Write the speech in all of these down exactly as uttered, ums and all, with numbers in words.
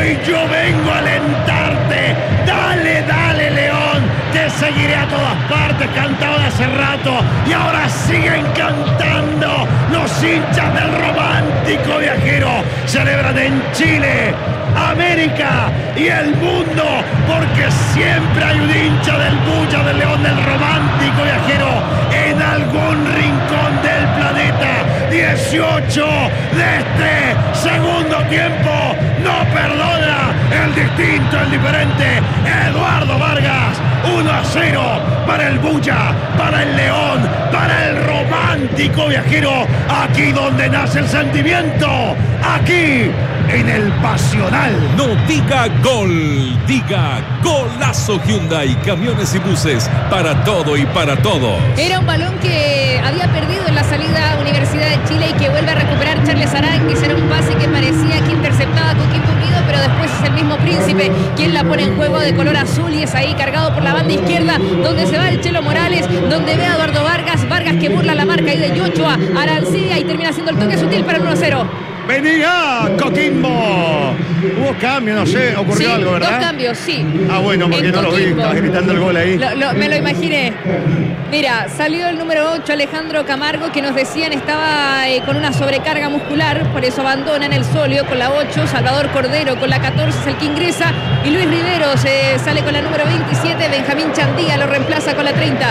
Hoy yo vengo a alentarte. Dale, dale, León. Te seguiré a todas partes, cantado de hace rato. Y ahora siguen cantando los hinchas del Romántico Viajero. Celebran en Chile, América y el mundo, porque siempre hay un hincha del Bulla, del León, del Romántico Viajero en algún rincón del planeta. dieciocho de este segundo tiempo. No perdona el distinto, el diferente Eduardo Vargas. uno a cero para el Bulla, para el León, para el Romántico Viajero. Aquí donde nace el sentimiento. Aquí en el Pasional. No diga gol, diga golazo. Hyundai, camiones y buses, para todo y para todos. Era un balón que había perdido en la salida Universidad de Chile y que vuelve a recuperar Charles Aranguis. Era un pase que parecía que interceptaba Coquimbo Unido, pero después es el mismo Príncipe quien la pone en juego, de color azul, y es ahí cargado por la banda izquierda donde se va el Chelo Morales, donde ve a Eduardo Vargas, Vargas que burla la marca ahí de Yochoa, Arancibia, y termina haciendo el toque sutil para el uno a cero. Venía Coquimbo. Hubo cambio, no sé, ocurrió sí, algo, ¿verdad? Dos cambios, sí. Ah, bueno, porque en no Coquimbo. Lo vi, estaba gritando el gol ahí. Lo, lo, me lo imaginé. Mira, salió el número ocho, Alejandro Camargo, que nos decían estaba eh, con una sobrecarga muscular, por eso abandona en el solio con la ocho. Salvador Cordero con la catorce es el que ingresa. Y Luis Riveros eh, sale con la número veintisiete. Benjamín Chandía lo reemplaza con la treinta.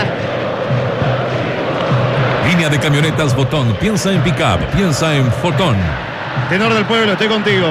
Línea de camionetas Fotón. Piensa en pick-up, piensa en Fotón. Tenor del pueblo, estoy contigo.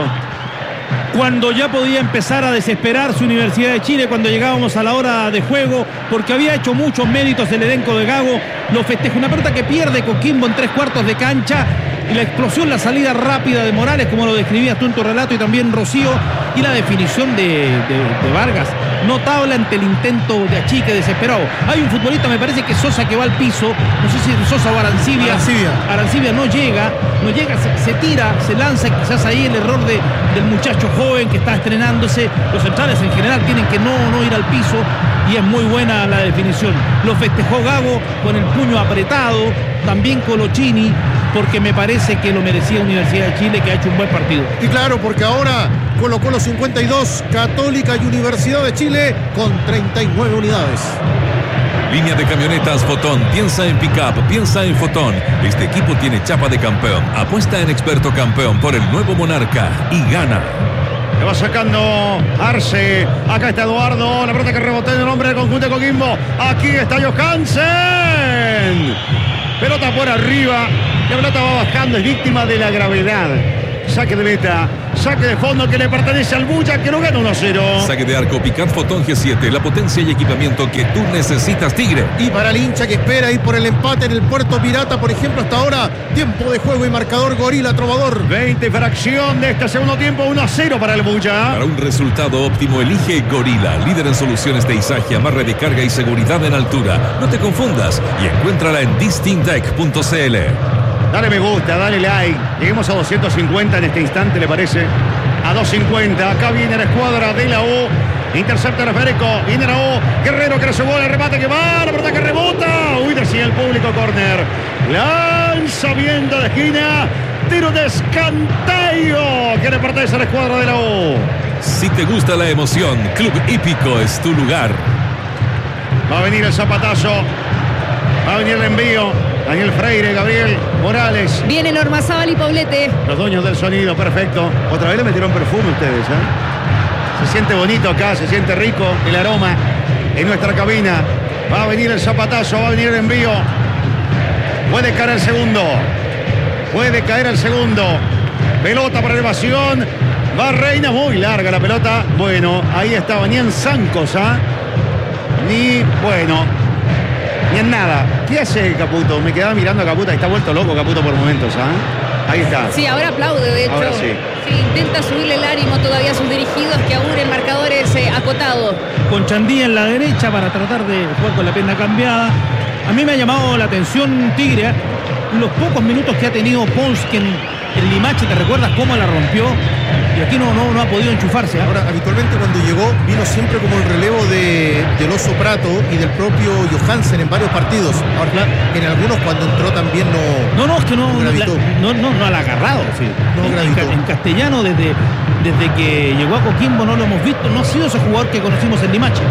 Cuando ya podía empezar a desesperarse Universidad de Chile, cuando llegábamos a la hora de juego, porque había hecho muchos méritos el elenco de Gago, lo festeja. Una pelota que pierde Coquimbo en tres cuartos de cancha, y la explosión, la salida rápida de Morales, como lo describías tú en tu relato, y también Rocío, y la definición de, de, de Vargas, notable ante el intento de achique desesperado. Hay un futbolista, me parece que Sosa, que va al piso, no sé si es Sosa o Arancibia. Arancibia. Arancibia no llega, no llega, se, se tira, se lanza, quizás ahí el error de, del muchacho joven que está estrenándose. Los centrales en general tienen que no, no ir al piso, y es muy buena la definición. Lo festejó Gago con el puño apretado, también Colochini, porque me parece que lo merecía Universidad de Chile, que ha hecho un buen partido. Y claro, porque ahora colocó los cincuenta y dos, Católica y Universidad de Chile con treinta y nueve unidades. Línea de camionetas Fotón. Piensa en pick-up, piensa en Fotón. Este equipo tiene chapa de campeón. Apuesta en experto campeón por el nuevo Monarca y gana. Le va sacando Arce. Acá está Eduardo. La pelota que rebotó en el hombre del conjunto de Coquimbo. Aquí está Johansen. Pelota por arriba. La pelota va bajando. Es víctima de la gravedad. Saque de meta. Saque de fondo que le pertenece al Bulla, que lo gana uno a cero. Saque de arco Picard Fotón G siete. La potencia y equipamiento que tú necesitas, Tigre. Y para el hincha que espera ir por el empate en el Puerto Pirata, por ejemplo, hasta ahora, tiempo de juego y marcador Gorila Trovador. veinte fracción de este segundo tiempo, uno a cero para el Bulla. Para un resultado óptimo, elige Gorila, líder en soluciones de izaje, amarre de carga y seguridad en altura. No te confundas y encuéntrala en distintec punto c l. Dale me gusta, dale like. Lleguemos a doscientos cincuenta en este instante, ¿le parece? A doscientos cincuenta. Acá viene la escuadra de la U. Intercepta el Federico. Viene la U. Guerrero que le sumó el remate que va. La verdad que rebota. Uy, decía el público, córner. Lanzamiento de esquina. Tiro de escanteio que le pertenece a la escuadra de la U. Si te gusta la emoción, Club Hípico es tu lugar. Va a venir el zapatazo. Va a venir el envío. Daniel Freire, Gabriel Morales. Viene Norma Zabal y Paulete. Los dueños del sonido, perfecto. Otra vez le metieron perfume ustedes, ¿eh? Se siente bonito acá, se siente rico el aroma en nuestra cabina. Va a venir el zapatazo, va a venir el envío. Puede caer el segundo. Puede caer el segundo. Pelota para elevación. Va Reina, muy larga la pelota. Bueno, ahí estaba, ni en zancos, ¿ah? Ni, bueno... ni en nada. ¿Qué hace Caputo? Me quedaba mirando a Caputo. Está vuelto loco Caputo por momentos, ¿ah? ¿eh? Ahí está. Sí, ahora aplaude, de hecho. Ahora sí. Sí, intenta subirle el ánimo todavía a sus dirigidos, que aún el marcador es eh, acotado. Con Chandía en la derecha para tratar de jugar con la pierna cambiada. A mí me ha llamado la atención Tigre, los pocos minutos que ha tenido Pons, quien el Limache, ¿te recuerdas cómo la rompió? Y aquí no, no, no ha podido enchufarse. ¿eh? Ahora, habitualmente cuando llegó, vino siempre como el relevo de, del Oso Prato y del propio Johansen en varios partidos. Ahora, claro, en algunos cuando entró también no... No, no, es que no, no, no, la, no, no, no la ha agarrado. Sí. No en, gravitó. en, en castellano, desde, desde que llegó a Coquimbo no lo hemos visto. No ha sido ese jugador que conocimos en Limache.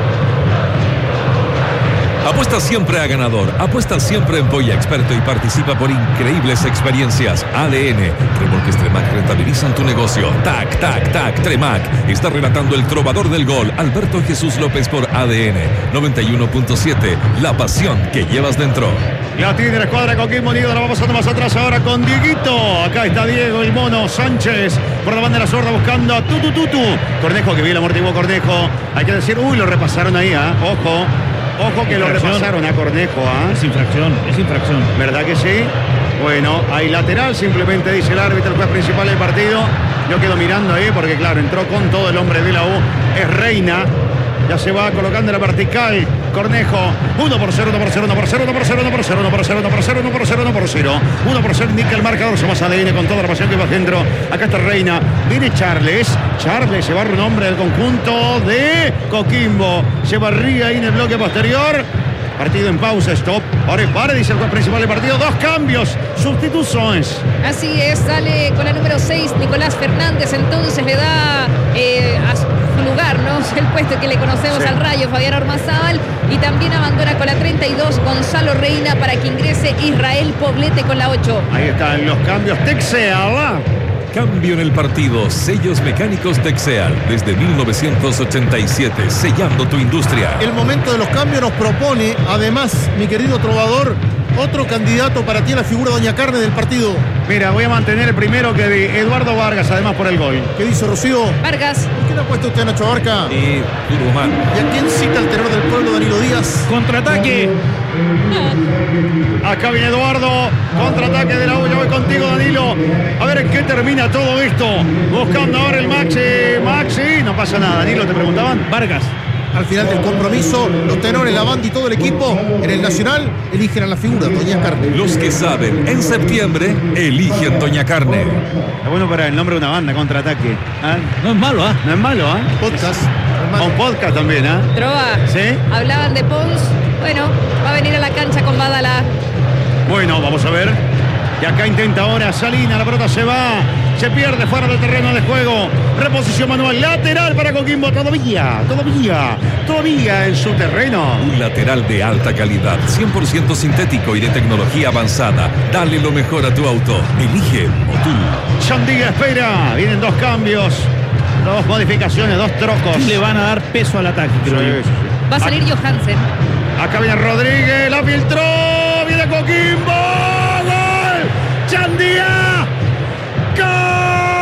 Apuesta siempre a ganador, apuesta siempre en Polla Experto y participa por increíbles experiencias. A D N, Remolques Tremac rentabilizan tu negocio. Tac, tac, tac, Tremac. Está relatando el trovador del gol, Alberto Jesús López por A D N noventa y uno punto siete, la pasión que llevas dentro. La tiene la escuadra Coquimbo Unido, la vamos a tomar más atrás ahora con Dieguito. Acá está Diego, el mono Sánchez, por la banda de la sorda buscando a Tutu Tutu. Cornejo, que bien amortiguó Cornejo. Hay que decir, uy, lo repasaron ahí, ¿ah? ¿eh? Ojo. Ojo que lo repasaron a Cornejo, ¿ah? ¿eh? Es infracción, es infracción. ¿Verdad que sí? Bueno, hay lateral, simplemente dice el árbitro, el juez principal del partido. Yo quedo mirando ahí porque, claro, entró con todo el hombre de la U. Es Reina. Ya se va colocando en la vertical. Cornejo. uno por cero, uno por cero, uno por cero, uno por cero, uno por cero, uno por cero, uno por cero, uno por cero, uno por cero. uno por cero indica el marcador. Somos A D N con toda la pasión que va dentro. Acá está Reina. Viene Charles. Charles se barra un hombre del conjunto de Coquimbo. Se barría ahí en el bloque posterior. Partido en pausa, stop. Ahora pare, dice el juez principal del partido. Dos cambios, sustituciones. Así es, sale con la número seis Nicolás Fernández, entonces le da eh, a su lugar, ¿no? El puesto que le conocemos sí. al Rayo, Fabián Ormazábal, y también abandona con la treinta y dos Gonzalo Reina para que ingrese Israel Poblete con la ocho. Ahí están los cambios. Texeala. Cambio en el partido. Sellos mecánicos Texeal desde mil novecientos ochenta y siete, sellando tu industria. El momento de los cambios nos propone, además, mi querido trovador, otro candidato para ti a la figura Doña Carne del partido. Mira, voy a mantener el primero que de Eduardo Vargas, además por el gol. ¿Qué dice Rocío? Vargas. ¿Por qué no ha puesto usted a Nacho Barca? Y Turbomán. ¿Y a quién cita el tenor del pueblo, Danilo Díaz? Contraataque. Acá viene Eduardo. Contraataque de la U. Yo voy contigo, Danilo. A ver en qué termina todo esto. Buscando ahora el Maxi. Maxi. No pasa nada. Danilo, ¿te preguntaban? Vargas. Al final del compromiso, los tenores, la banda y todo el equipo en el Nacional eligen a la figura Doña Carne. Los que saben, en septiembre eligen Doña Carne. Está bueno para el nombre de una banda, Contraataque. ¿Ah? No es malo, ¿ah? ¿eh? No es malo, ¿ah? ¿eh? Podcast. A un podcast también, ¿ah? ¿eh? Trova. ¿Sí? Hablaban de Pons. Bueno, va a venir a la cancha con Badala. Bueno, vamos a ver. Y acá intenta ahora Salina, la pelota se va. Se pierde fuera del terreno de juego. Reposición manual lateral para Coquimbo. Todavía, todavía, todavía en su terreno. Un lateral de alta calidad, cien por ciento sintético y de tecnología avanzada. Dale lo mejor a tu auto. Elige Motul. Chandía espera. Vienen dos cambios. Dos modificaciones, dos trocos. Le van a dar peso al ataque, creo Sí, yo. sí, sí. Va a salir Johansen. Acá viene Rodríguez, la filtró. Viene Coquimbo. ¡Gol! ¡Chandía! ¡Gol!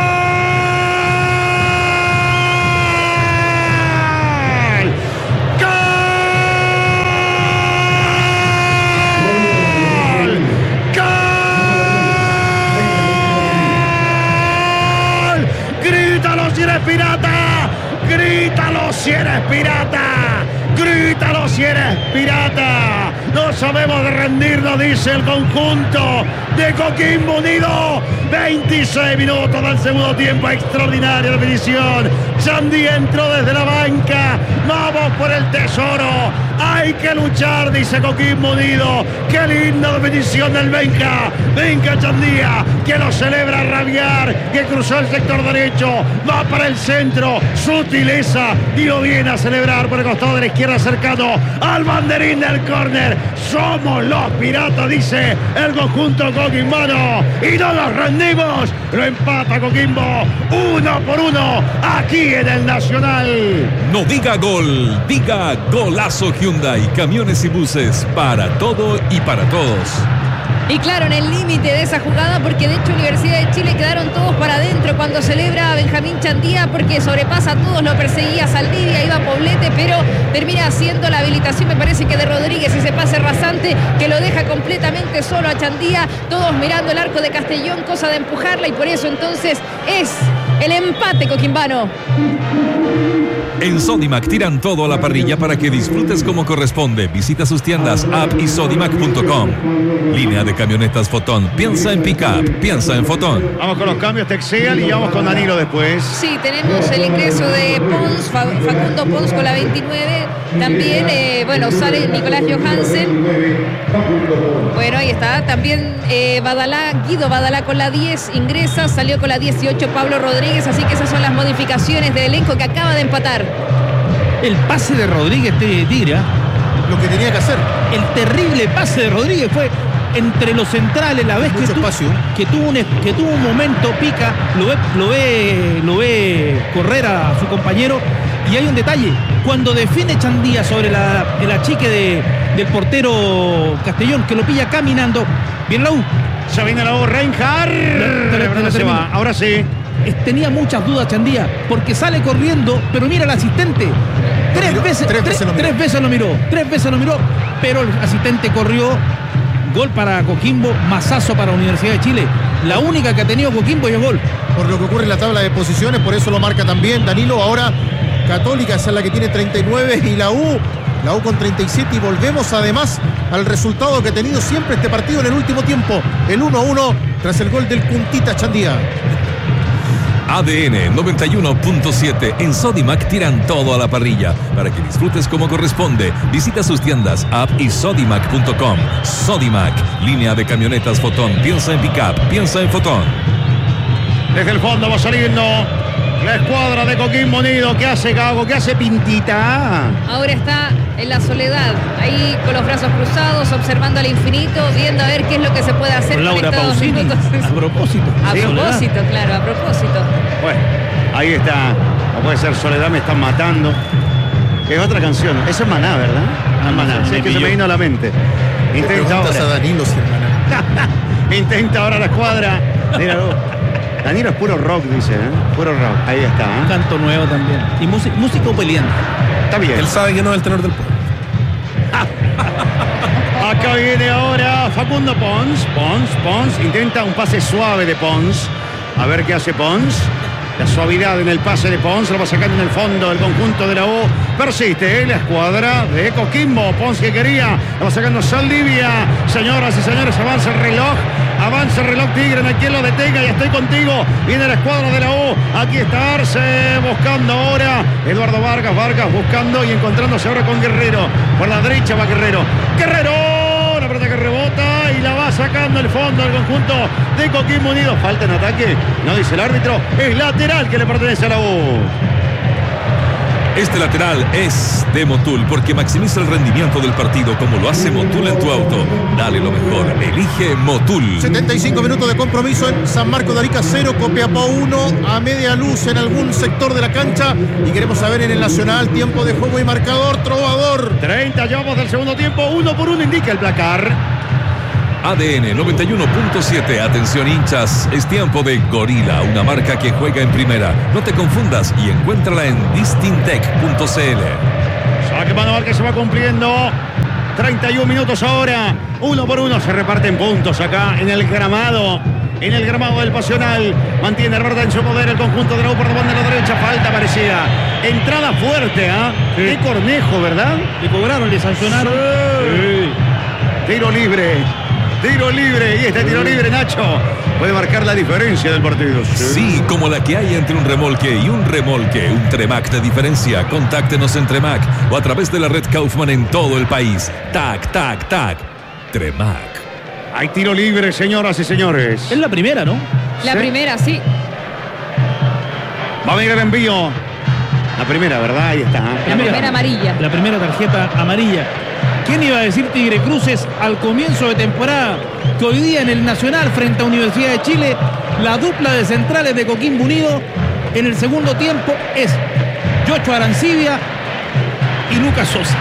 Si eres pirata, grítalo si eres pirata, grítalo si eres pirata. No sabemos de rendirnos, dice el conjunto de Coquimbo Unido. veintiséis minutos del segundo tiempo, extraordinaria definición. Chandía entró desde la banca. Vamos por el tesoro. Hay que luchar, dice Coquimbo Unido. Qué linda definición del Benja. Benja Chandía, que lo celebra a rabiar, que cruzó el sector derecho, va para el centro, sutileza y lo viene a celebrar por el costado de la izquierda cercano al banderín del córner. Somos los piratas, dice el conjunto coquimbano, y no nos rendimos. Lo empata Coquimbo uno por uno aquí en el Nacional. No diga gol, diga golazo Hyundai. Camiones y buses para todo y para todos. Y claro, en el límite de esa jugada, porque de hecho Universidad de Chile quedaron todos para adentro cuando celebra a Benjamín Chandía, porque sobrepasa a todos, lo perseguía Saldivia, iba Poblete, pero termina haciendo la habilitación, me parece que de Rodríguez, ese pase rasante que lo deja completamente solo a Chandía, todos mirando el arco de Castellón, cosa de empujarla, y por eso entonces es el empate coquimbano. En Sodimac tiran todo a la parrilla para que disfrutes como corresponde. Visita sus tiendas, app y sodimac punto com. Línea de camionetas Fotón. Piensa en pick-up, piensa en Fotón. Vamos con los cambios Texeal y vamos con Danilo después. Sí, tenemos el ingreso de Pons, Facundo Pons con la veintinueve. También, eh, bueno, sale Nicolás Johansen. Bueno, ahí está. También eh, Badalá, Guido Badalá con la diez ingresa. Salió con la dieciocho Pablo Rodríguez. Así que esas son las modificaciones del elenco que acaba de empatar. El pase de Rodríguez de Tigra, Lo que tenía que hacer. el terrible pase de Rodríguez fue entre los centrales, la vez que, Mucho tu- espacio. que tuvo un, que tuvo un momento, pica, lo ve, lo ve, lo ve correr a su compañero. Y hay un detalle, cuando define Chandía sobre la, el achique de, del portero Castellón, que lo pilla caminando, bien la U, Ya viene la voz Reinhardt. te la- te la se termino. va. Ahora sí. es- tenía muchas dudas Chandía, porque sale corriendo, pero mira al asistente. Tres miró, veces, tres tres, veces lo miró. tres veces lo miró, tres veces lo miró, pero el asistente corrió. Gol para Coquimbo, mazazo para Universidad de Chile. La única que ha tenido Coquimbo y es gol. Por lo que ocurre en la tabla de posiciones, por eso lo marca también Danilo. Ahora Católica es la que tiene treinta y nueve y la U, la U con treinta y siete. Y volvemos además al resultado que ha tenido siempre este partido en el último tiempo, el uno a uno tras el gol del Cuntita Chandía. A D N noventa y uno punto siete. En Sodimac tiran todo a la parrilla para que disfrutes como corresponde. Visita sus tiendas, app y sodimac punto com. Sodimac, línea de camionetas Fotón. Piensa en pick-up, piensa en Fotón. Desde el fondo va saliendo la escuadra de Coquimbo Unido. ¿Qué hace Gago? ¿Qué hace Pintita? Ahora está en la soledad, ahí con los brazos cruzados, observando al infinito, viendo a ver qué es lo que se puede hacer con Laura estos Pausini, minutos. a propósito. A de Soledad. propósito, claro, a propósito. Bueno, ahí está. No puede ser Soledad, me están matando. Es otra canción. Esa es Maná, ¿verdad? Ah, Maná. no sé, Sí, me es que se pilló. me vino a la mente. Le Intenta preguntas a ahora. Danilo si hermana. Intenta ahora la escuadra. Míralo. Danilo es puro rock, dice, ¿eh? Puro rock. Ahí está, ¿eh? Canto nuevo también. Y música, músico peleando. Está bien. Él sabe que no es el tenor del pueblo. Acá viene ahora Facundo Pons. Pons, Pons. Intenta un pase suave de Pons. A ver qué hace Pons. La suavidad en el pase de Pons. Lo va sacando en el fondo el conjunto de la U. Persiste, ¿eh? La escuadra de Coquimbo. Pons que quería. Lo va sacando Saldivia. Señoras y señores, avanza el reloj. Avanza el reloj Tigre. No hay quien lo detenga. Y estoy contigo. Viene la escuadra de la U. Aquí está Arce. Buscando ahora. Eduardo Vargas. Vargas buscando y encontrándose ahora con Guerrero. Por la derecha va Guerrero. Guerrero. La pelota que rebota y la va sacando el fondo del conjunto de Coquimbo Unido. Falta en ataque, no dice el árbitro, es lateral que le pertenece a la U. Este lateral es de Motul porque maximiza el rendimiento del partido como lo hace Motul en tu auto. Dale lo mejor, elige Motul. setenta y cinco minutos de compromiso en San Marcos de Arica cero, Copiapó uno, a media luz en algún sector de la cancha. Y queremos saber en el Nacional tiempo de juego y marcador, Trovador. treinta, llevamos del segundo tiempo, uno por uno indica el placar. A D N noventa y uno punto siete. Atención hinchas, es tiempo de Gorila, una marca que juega en primera. No te confundas y encuéntrala en distintec punto c l. Saque manual que se va cumpliendo. treinta y un minutos ahora. Uno por uno se reparten puntos acá en el gramado. En el gramado del Pasional. Mantiene Herberta en su poder el conjunto de la U por banda de la derecha. Falta parecida. Entrada fuerte, ¿ah? Sí. Qué cornejo, ¿verdad? Le cobraron, le sancionaron. Sí. Tiro libre. Tiro libre. Y este tiro libre, Nacho, puede marcar la diferencia del partido. Sí, como la que hay entre un remolque y un remolque, un Tremac de diferencia. Contáctenos en Tremac o a través de la red Kaufman en todo el país. Tac, tac, tac. Tremac. Hay tiro libre, señoras y señores. Es la primera, ¿no? La Sí. primera, sí. Va a venir el envío. La primera, ¿verdad? Ahí está. La primera amarilla. La primera tarjeta amarilla. ¿Quién iba a decir Tigre Cruces al comienzo de temporada que hoy día en el Nacional frente a Universidad de Chile la dupla de centrales de Coquimbo Unido en el segundo tiempo es Yocho Arancibia y Lucas Sosa?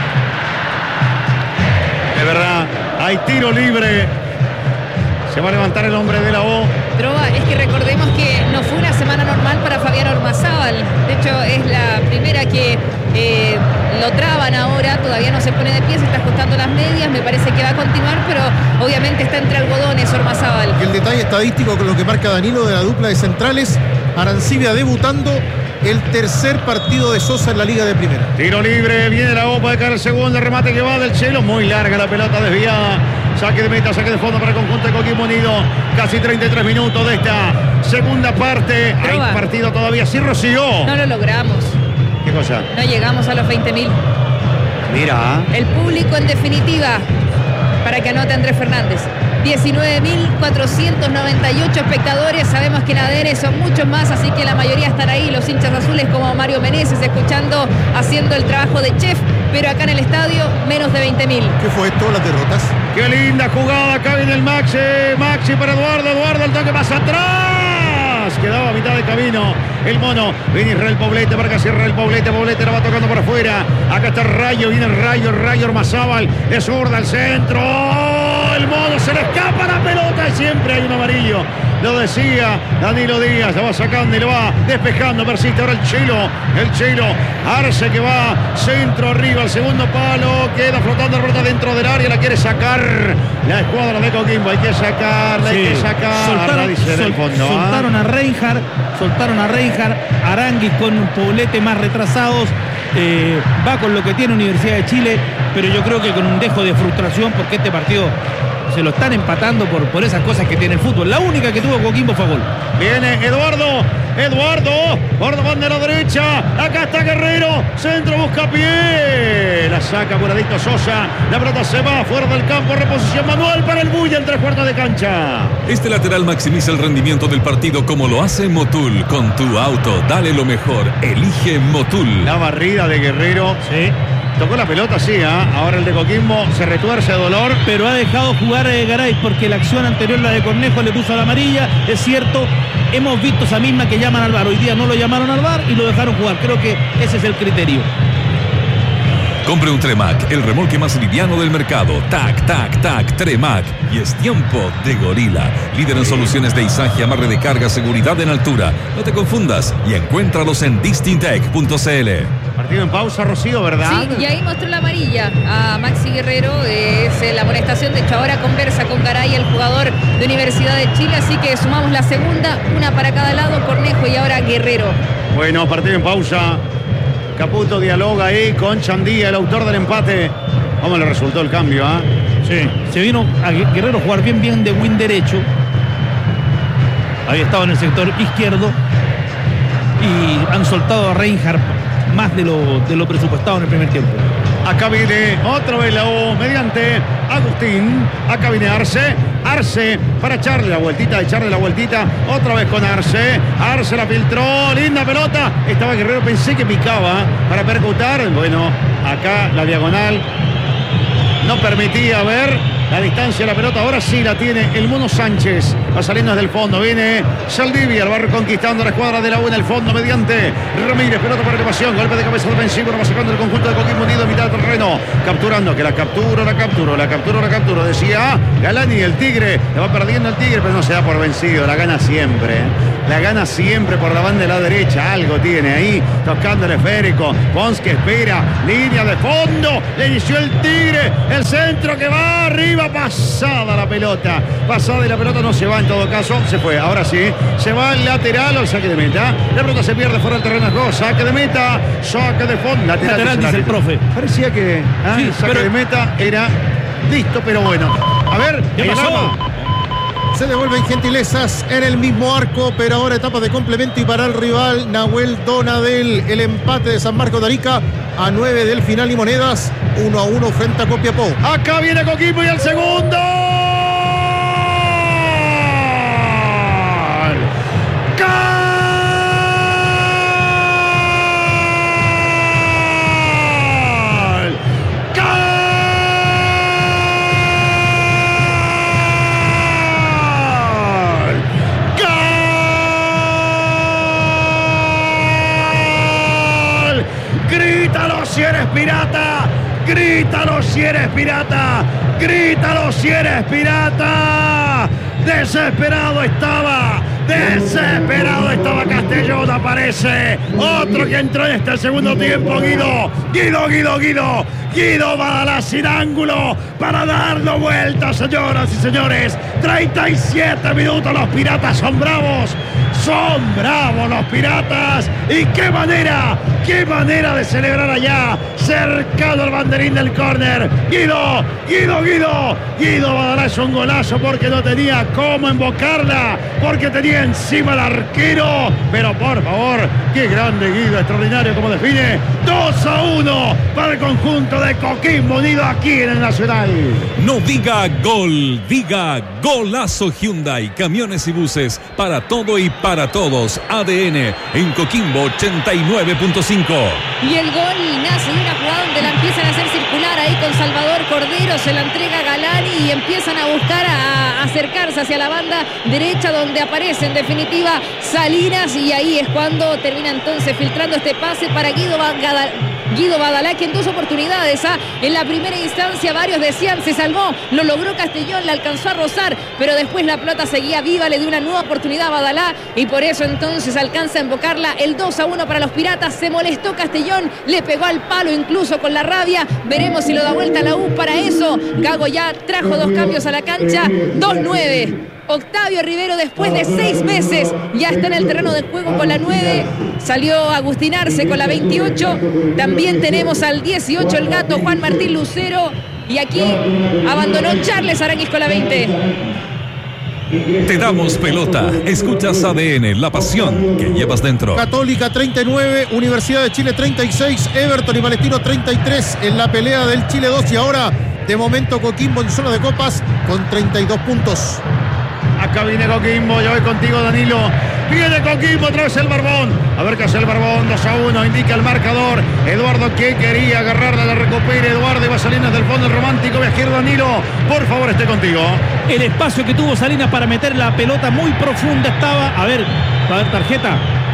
De verdad, hay tiro libre. Se va a levantar el hombre de la O. Trova, es que recordemos que no fue una semana normal para Fabián Ormazábal. De hecho, es la primera que eh, lo traban ahora. Todavía no se pone de pie, se está ajustando las medias. Me parece que va a continuar, pero obviamente está entre algodones Ormazábal. Y el detalle estadístico con lo que marca Danilo de la dupla de centrales, Arancibia debutando el tercer partido de Sosa en la Liga de Primera. Tiro libre, viene la O, puede caer el segundo, el remate que va del Chelo, muy larga la pelota desviada. Saque de meta, saque de fondo para el conjunto de Coquimbo Unido. Casi treinta y tres minutos de esta segunda parte. Trova. Hay partido todavía, sí, Rocío. No lo logramos. ¿Qué cosa? No llegamos a los veinte mil. Mira. El público, en definitiva, para que anote Andrés Fernández. diecinueve mil cuatrocientos noventa y ocho espectadores. Sabemos que en A D N son muchos más, así que la mayoría están ahí. Los hinchas azules como Mario Meneses escuchando, haciendo el trabajo de chef. Pero acá en el estadio, menos de veinte mil. ¿Qué fue esto? Las derrotas. Qué linda jugada. Acá viene el Maxi. Maxi para Eduardo. Eduardo, el toque pasa atrás. Quedaba a mitad de camino el mono. Viene Israel Poblete para que cierre el Poblete. Poblete la va tocando por afuera. Acá está el Rayo. Viene el Rayo. El Rayo Ormazábal. De zurda al centro. ¡Oh! El mono se le escapa la pelota. Y siempre hay un amarillo. Lo decía Danilo Díaz. La va sacando y lo va despejando. Persiste ahora el Chelo. El Chelo. Arce que va centro arriba. El segundo palo. Queda flotando la pelota dentro del área. La quiere sacar la escuadra de Coquimbo. Hay que sacarla. Sí. Hay que sacar. Soltaron, dice en el sol- fondo, soltaron ¿ah? a Reinhardt, soltaron a Reinhardt, Aranguis con un Poblete más retrasados. Eh, va con lo que tiene Universidad de Chile, pero yo creo que con un dejo de frustración, porque este partido se lo están empatando por, por esas cosas que tiene el fútbol. La única que tuvo Coquimbo fue gol. Viene Eduardo, Eduardo, Eduardo van de la derecha, acá está Guerrero, centro busca pie, la saca apuradito Sosa, la pelota se va fuera del campo, reposición manual para el Bulla en tres cuartos de cancha. Este lateral maximiza el rendimiento del partido como lo hace Motul. Con tu auto, dale lo mejor. Elige Motul. La barrida de Guerrero, Sí. tocó la pelota, sí, ¿eh? Ahora el de Coquimbo se retuerce de dolor. Pero ha dejado jugar eh, Garay, porque la acción anterior, la de Cornejo, le puso a la amarilla. Es cierto, hemos visto esa misma que llaman al V A R. Hoy día no lo llamaron al V A R y lo dejaron jugar. Creo que ese es el criterio. Compre un Tremac, el remolque más liviano del mercado. Tac, tac, tac, Tremac. Y es tiempo de Gorila. Líder en soluciones de izaje, amarre de carga, seguridad en altura. No te confundas y encuéntralos en distintec punto c l. Partido en pausa, Rocío, ¿verdad? Sí, y ahí mostró la amarilla a Maxi Guerrero. Es eh, la amonestación. De hecho, ahora conversa con Garay, el jugador de Universidad de Chile. Así que sumamos la segunda, una para cada lado, Cornejo y ahora Guerrero. Bueno, partido en pausa. Caputo dialoga ahí con Chandía, el autor del empate. ¿Cómo le resultó el cambio, ah? Sí. Se vino a Guerrero a jugar bien, bien de win derecho. Había estado en el sector izquierdo. Y han soltado a Reinhardt más de lo, de lo presupuestado en el primer tiempo. Acá viene otra vez la O mediante Agustín. Acá viene Arce. Arce para echarle la vueltita, echarle la vueltita. Otra vez con Arce. Arce la filtró. Linda pelota. Estaba Guerrero, pensé que picaba para percutar. Bueno, acá la diagonal no permitía ver la distancia de la pelota. Ahora sí la tiene el Mono Sánchez. Va saliendo desde el fondo. Viene Saldivia. Va reconquistando la escuadra de la U en el fondo mediante Ramírez. Pelota para elevación. Golpe de cabeza defensivo. Va sacando el conjunto de Coquimbo Unido en mitad del terreno. Capturando. Que la capturo, la capturo, la capturo, la capturo. Decía Galani, el Tigre. Le va perdiendo el Tigre, pero no se da por vencido. La gana siempre. La gana siempre por la banda de la derecha. Algo tiene ahí. Tocando el esférico. Pons que espera. Línea de fondo. Le inició el Tigre. El centro que va arriba. Pasada la pelota. Pasada y la pelota no se va en todo caso. Se fue. Ahora sí. Se va al lateral o al saque de meta. La pelota se pierde fuera del terreno de juego. Saque de meta. Saque de fondo. Lateral, Lateral, dice el árbitro. profe. Parecía que ah, Sí, el saque pero- de meta era listo, pero bueno. A ver. ¿Qué el pasó? arma. Se devuelven gentilezas en el mismo arco, pero ahora etapa de complemento y para el rival Nahuel Donadel. El empate de San Marcos de Arica a nueve del final y monedas, uno a uno frente a Copiapó. Acá viene Coquimbo y el segundo. ¡Gol! ¡Gol! ¡Gol! ¡Gol! ¡Grítalo si eres pirata! ¡Grítalo si eres pirata! ¡Grítalo si eres pirata! Desesperado estaba, desesperado estaba Castellón. Aparece otro que entró en este segundo tiempo, Guido, Guido, Guido, Guido. Guido Badalá sin ángulo para darlo vuelta, señoras y señores. treinta y siete minutos, los piratas son bravos. Son bravos los Piratas. Y qué manera, qué manera de celebrar allá, cercado al banderín del córner. Guido, Guido, Guido. Guido Badalá es un golazo porque no tenía cómo embocarla, porque tenía encima al arquero. Pero por favor, qué grande Guido, extraordinario como define. dos a uno para el conjunto de Coquimbo Unido aquí en el Nacional. No diga gol, diga golazo Hyundai. Camiones y buses para todo y para todos. A D N en Coquimbo ochenta y nueve punto cinco. Y el gol nace de una jugada donde la empiezan a hacer circular ahí con Salvador Cordero, se la entrega a Galani y empiezan a buscar a acercarse hacia la banda derecha donde aparece en definitiva Salinas, y ahí es cuando termina entonces filtrando este pase para Guido Badalá. Guido Badalá, que en dos oportunidades, ¿ah? En la primera instancia varios decían se salvó, lo logró Castellón, la alcanzó a rozar, pero después la pelota seguía viva, le dio una nueva oportunidad a Badalá y por eso entonces alcanza a embocarla. El dos a uno para los Piratas. Se molestó Castellón, le pegó al palo incluso con la rabia. Veremos si lo da vuelta a la U. Para eso Gago ya trajo dos cambios a la cancha. dos nueve. Octavio Rivero, después de seis meses, ya está en el terreno de juego con la nueve. Salió Agustín Arce con la veintiocho. También tenemos al dieciocho, el gato Juan Martín Lucero. Y aquí abandonó Charles Aranguis con la veinte. Te damos pelota. Escuchas A D N, la pasión que llevas dentro. Católica treinta y nueve, Universidad de Chile treinta y seis, Everton y Palestino treinta y tres en la pelea del Chile dos. Y ahora, de momento, Coquimbo en zona de copas con treinta y dos puntos. Acá viene Coquimbo, yo voy contigo, Danilo. Viene Coquimbo, otra vez el Barbón. A ver qué hace el Barbón, dos a uno, indica el marcador. Eduardo, que quería agarrarla, la recupera Eduardo y va Salinas del fondo, el romántico viajero. Danilo, por favor, esté contigo. El espacio que tuvo Salinas para meter la pelota muy profunda estaba. A ver, va a haber tarjeta.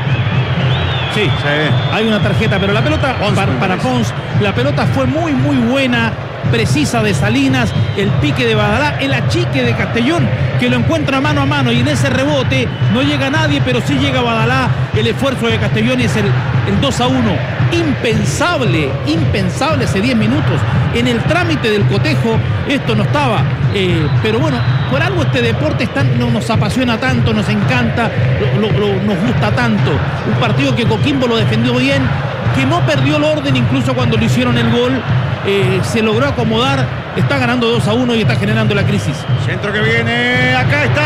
Sí, sí, hay una tarjeta, pero la pelota Pons, para, para Pons, la pelota fue muy, muy buena, precisa de Salinas, el pique de Badalá, el achique de Castellón, que lo encuentra mano a mano y en ese rebote no llega nadie, pero sí llega Badalá. El esfuerzo de Castellón es el, el dos a uno. Impensable, impensable hace diez minutos. En el trámite del cotejo esto no estaba, eh, pero bueno, por algo este deporte está, no, nos apasiona tanto, nos encanta, lo, lo, lo, nos gusta tanto. Un partido que Coquimbo lo defendió bien, que no perdió el orden incluso cuando le hicieron el gol. Eh, se logró acomodar, está ganando dos a uno y está generando la crisis. Centro que viene, acá está